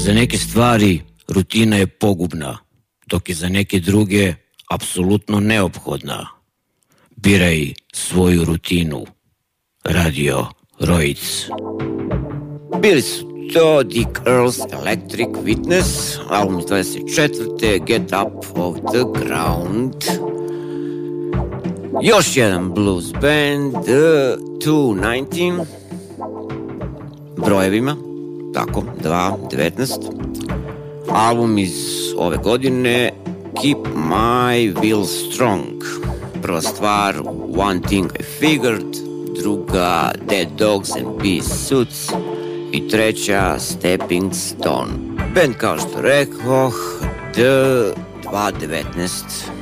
Za neke stvari rutina je pogubna, dok je za neke druge apsolutno neophodna. Biraj svoju rutinu. Radio Roic. Bili su to The Earls Electric Witness, album iz 24. Get Up of the Ground. Još jedan blues band, The 219, brojevima, tako, 2.19. Album iz ove godine, Keep My Will Strong. Prva stvar, One Thing I Figured, druga, Dead Dogs and Bee Suits i treća, Stepping Stone. Band, kao što rekoh, The 2.19.